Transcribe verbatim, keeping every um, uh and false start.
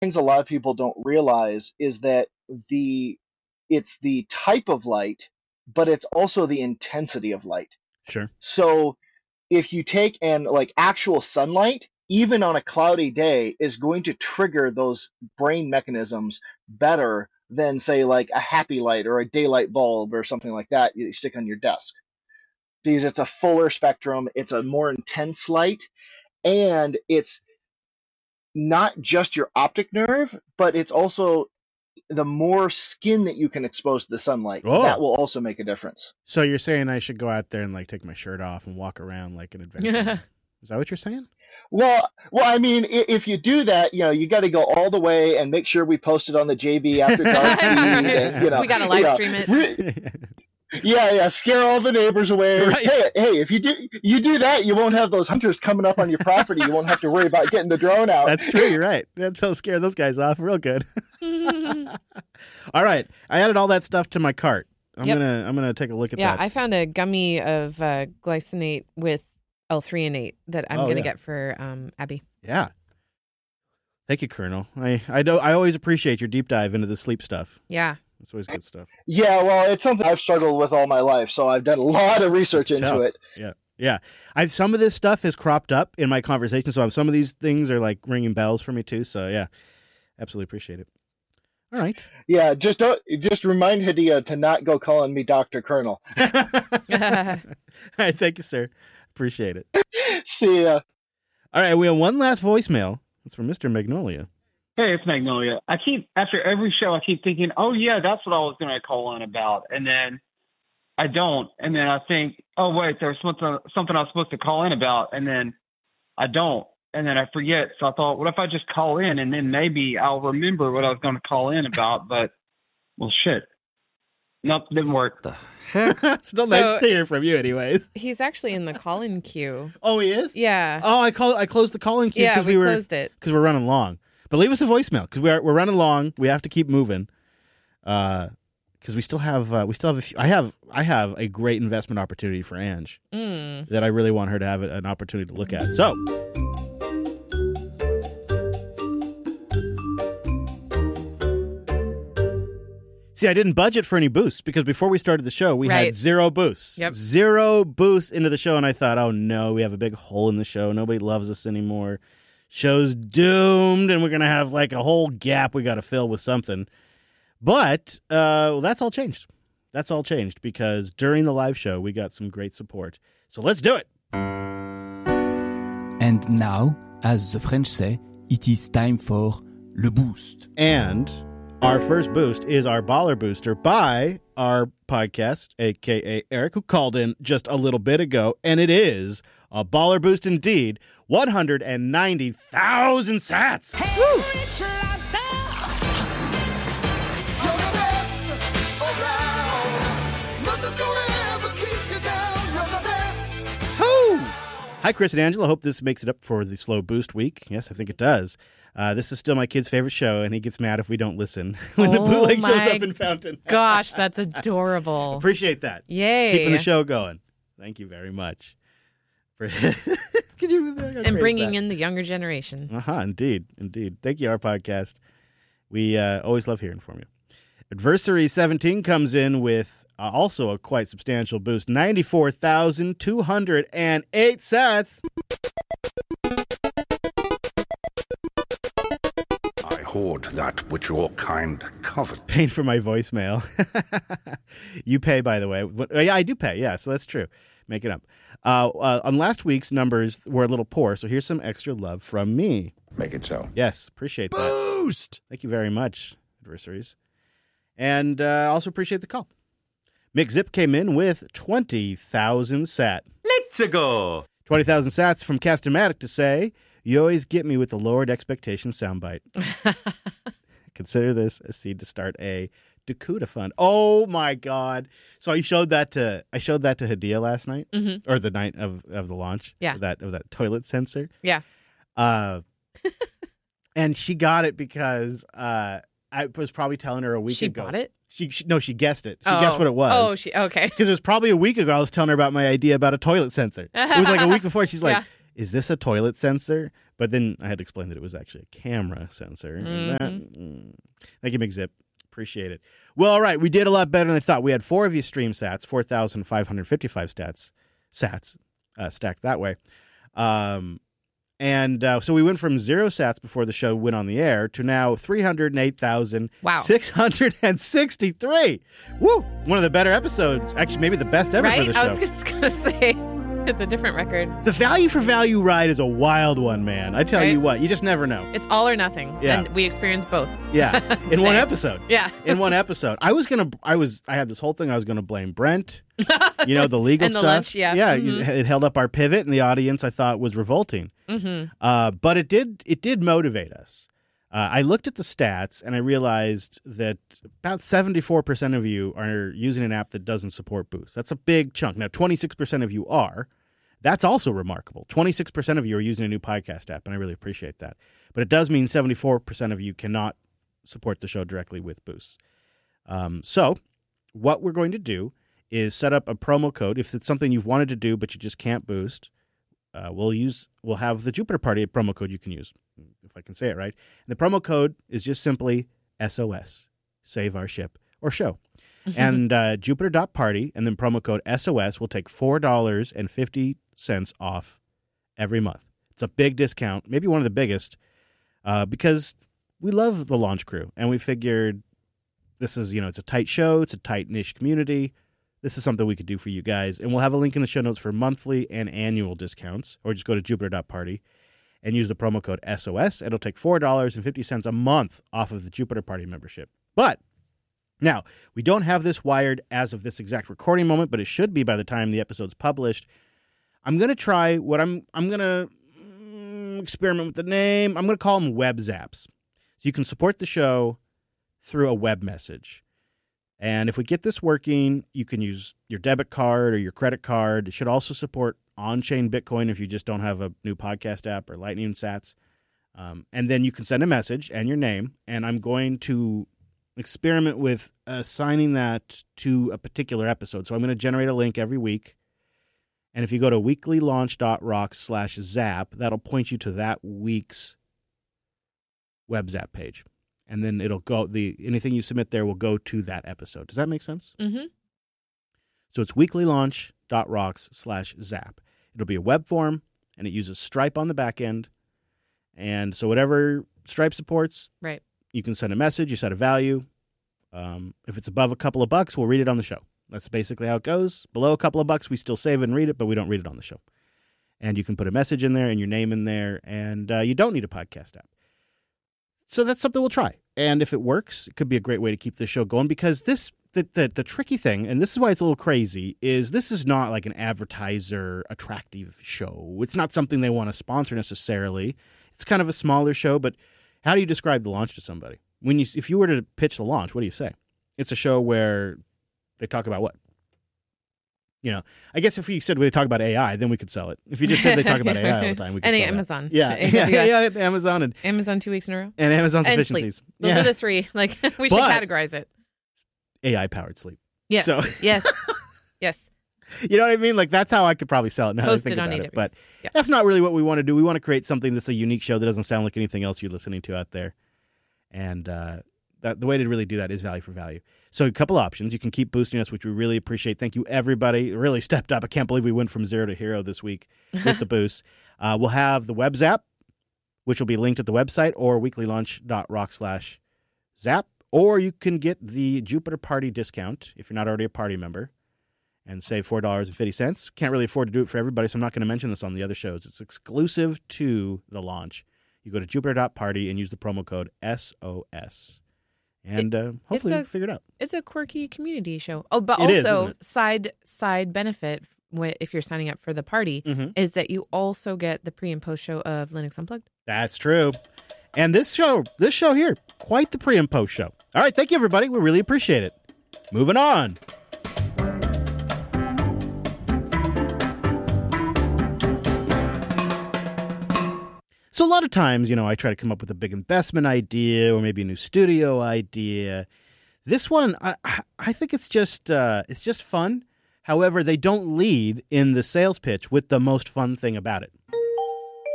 things a lot of people don't realize is that the it's the type of light, but it's also the intensity of light. Sure. So if you take and like actual sunlight, even on a cloudy day, is going to trigger those brain mechanisms better than, say, like a happy light or a daylight bulb or something like that you stick on your desk. Because it's a fuller spectrum, it's a more intense light, and it's not just your optic nerve, but it's also the more skin that you can expose to the sunlight. Oh. That will also make a difference. So you're saying I should go out there and like take my shirt off and walk around like an adventurer? Is that what you're saying? Well, well, I mean, if you do that, you know, you got to go all the way and make sure we post it on the J B After Dark feed. And, you know, we got to live you know, stream it. We, yeah, yeah, scare all the neighbors away. Right. Hey, hey, if you do you do that, you won't have those hunters coming up on your property. You won't have to worry about getting the drone out. That's true. You're right. That'll scare those guys off real good. All right, I added all that stuff to my cart. I'm Yep. gonna I'm gonna take a look at Yeah, that. I found a gummy of uh, glycinate with L threonate that I'm Oh, going to yeah. get for um, Abby. Yeah. Thank you, Colonel. I I do I always appreciate your deep dive into the sleep stuff. Yeah. It's always good stuff. Yeah, well, it's something I've struggled with all my life, so I've done a lot of research into Tell. it. Yeah. Yeah. I some of this stuff has cropped up in my conversation, so some of these things are like ringing bells for me too. So yeah, absolutely appreciate it. All right. Yeah, just don't, just remind Hadia to not go calling me Doctor Colonel. All right. Thank you, sir. Appreciate it. See ya. All right. We have one last voicemail. It's from Mister Magnolia. Hey, it's Magnolia. I keep, after every show, I keep thinking, oh, yeah, that's what I was going to call on about. And then I don't. And then I think, oh, wait, there's something, something I was supposed to call in about. And then I don't. And then I forget. So I thought, what if I just call in and then maybe I'll remember what I was going to call in about. But, well, shit. Nope, didn't work. The heck? Still So- nice to hear from you anyways. He's actually in the call-in queue. Oh, he is? Yeah. Oh, I call I closed the calling queue yeah, because we, we, were closed it. because we're running long. But leave us a voicemail because we're we're running long. We have to keep moving. Uh, because we still have uh, we still have a few. I have I have a great investment opportunity for Ange Mm. that I really want her to have an opportunity to look at. So. See, I didn't budget for any boosts because before we started the show, we had Right. zero boosts. Yep. Zero boosts into the show, and I thought, oh no, we have a big hole in the show. Nobody loves us anymore. Show's doomed, and we're going to have like a whole gap we got to fill with something. But uh, well, that's all changed. That's all changed because during the live show, we got some great support. So let's do it. And now, as the French say, it is time for le boost. And our first boost is our Baller Booster by our podcast, a k a. Eric, who called in just a little bit ago. And it is a Baller Boost indeed. one hundred ninety thousand sats. Woo! Hi, Chris and Angela. Hope this makes it up for the slow boost week. Yes, I think it does. Uh, this is still my kid's favorite show, and he gets mad if we don't listen when the Oh bootleg shows my up in Fountain. Gosh, that's adorable. Appreciate that. Yay. Keeping the show going. Thank you very much. For Could you, and bringing in the younger generation. Uh-huh, indeed, indeed. Thank you, our podcast. We uh, always love hearing from you. Adversary seventeen comes in with uh, also a quite substantial boost, ninety-four thousand two hundred eight sats. I hoard that which your kind covet. Paying for my voicemail. You pay, by the way. What- Yeah, I do pay. Yeah, so that's true. Make it up. Uh, uh, on last week's numbers were a little poor, so here's some extra love from me. Make it so. Yes, appreciate that. Boost! Thank you very much, adversaries. And uh, also appreciate the call. Mick Zip came in with twenty thousand sat. Let's go! twenty thousand sats from Castomatic to say, you always get me with the lowered expectation soundbite. Consider this a seed to start a Dakuta fund. Oh my God! So I showed that to I showed that to Hadia last night, Mhm. or the night of, of the launch. Yeah. of that of that toilet sensor. Yeah. Uh, and she got it because uh, I was probably telling her a week She ago. bought it? She, she no, she guessed it. She Oh. guessed what it was. Oh, she okay. Because it was probably a week ago I was telling her about my idea about a toilet sensor. It was like a week before. She's like, Yeah. is this a toilet sensor? But then I had to explain that it was actually a camera sensor. And Mm-hmm. that, mm. Thank you, McZip. Appreciate it. Well, all right, we did a lot better than I thought. We had four of you stream sats, four thousand five hundred fifty-five stats, sats uh, stacked that way. Um, and uh, so we went from zero sats before the show went on the air to now three hundred eight thousand six hundred sixty-three. Woo! One of the better episodes. Actually, maybe the best ever right? for the show. I was just going to say, it's a different record. The value for value ride is a wild one, man. I tell Right? you what, you just never know. It's all or nothing. Yeah. And we experienced both. Yeah, in one Today. episode. Yeah. In one episode. I was gonna. I was. I had this whole thing. I was gonna blame Brent. You know, the legal And the stuff. lunch, yeah. Yeah, Mhm. it held up our pivot, and the audience I thought was revolting. Mm-hmm. Uh, but it did. It did motivate us. Uh, I looked at the stats and I realized that about seventy-four percent of you are using an app that doesn't support Boost. That's a big chunk. Now, twenty-six percent of you are. That's also remarkable. twenty-six percent of you are using a new podcast app, and I really appreciate that. But it does mean seventy-four percent of you cannot support the show directly with Boost. Um, so what we're going to do is set up a promo code. If it's something you've wanted to do but you just can't Boost, uh, we'll use we'll have the Jupiter Party promo code you can use, if I can say it right. And the promo code is just simply S O S, Save Our Ship or Show. And uh, Jupiter dot party and then promo code S O S will take four dollars and fifty cents off every month. It's a big discount, maybe one of the biggest, uh, because we love the launch crew. And we figured this is, you know, it's a tight show. It's a tight niche community. This is something we could do for you guys. And we'll have a link in the show notes for monthly and annual discounts, or just go to Jupiter dot party and use the promo code S O S. It'll take four dollars and fifty cents a month off of the Jupiter Party membership. But now, we don't have this wired as of this exact recording moment, but it should be by the time the episode's published. I'm going to try what I'm I'm going to mm, experiment with the name. I'm going to call them web zaps. So you can support the show through a web message. And if we get this working, you can use your debit card or your credit card. It should also support on-chain Bitcoin if you just don't have a new podcast app or Lightning Sats. Um, and then you can send a message and your name. And I'm going to experiment with assigning that to a particular episode. So I'm going to generate a link every week. And if you go to weeklylaunch.rocks slash zap, that'll point you to that week's web zap page. And then it'll go, the anything you submit there will go to that episode. Does that make sense? Mm-hmm. So it's weeklylaunch.rocks slash zap. It'll be a web form, and it uses Stripe on the back end. And so whatever Stripe supports, Right. you can send a message, you set a value. Um, if it's above a couple of bucks, we'll read it on the show. That's basically how it goes. Below a couple of bucks, we still save it and read it, but we don't read it on the show. And you can put a message in there and your name in there, and uh, you don't need a podcast app. So that's something we'll try. And if it works, it could be a great way to keep the show going, because this the, the the tricky thing, and this is why it's a little crazy, is this is not like an advertiser attractive show. It's not something they want to sponsor necessarily. It's kind of a smaller show, but how do you describe the launch to somebody? When you if you were to pitch the launch, what do you say? It's a show where they talk about what? You know, I guess if you said they talk about A I, then we could sell it. If you just said they talk about A I all the time, we could And sell Amazon. that. Yeah, A yeah, W S. yeah, yeah, Amazon and, Amazon two weeks in a row. and Amazon's And efficiencies. sleep. Those yeah. are the three. Like, we should But- categorize it. A I-powered sleep. Yes. So, Yes. Yes. you know what I mean? Like, that's how I could probably sell it now that I Posted think on about A it. W S. But Yeah. that's not really what we want to do. We want to create something that's a unique show that doesn't sound like anything else you're listening to out there. And uh, that the way to really do that is value for value. So a couple options. You can keep boosting us, which we really appreciate. Thank you, everybody. It really stepped up. I can't believe we went from zero to hero this week with the boost. Uh, we'll have the web zap, which will be linked at the website, or weeklylaunch.rock slash zap. Or you can get the Jupiter Party discount if you're not already a party member and save four dollars and fifty cents. Can't really afford to do it for everybody, so I'm not going to mention this on the other shows. It's exclusive to the launch. You go to Jupiter dot party and use the promo code S O S. And uh, hopefully a- we'll figure it out. It's a quirky community show. Oh, but It is, also isn't it? side side benefit wh- if you're signing up for the party Mhm. is that you also get the pre and post show of Linux Unplugged. That's true. And this show, this show here, quite the pre and post show. All right, thank you, everybody. We really appreciate it. Moving on. So a lot of times, you know, I try to come up with a big investment idea or maybe a new studio idea. This one, I I think it's just uh, it's just fun. However, they don't lead in the sales pitch with the most fun thing about it.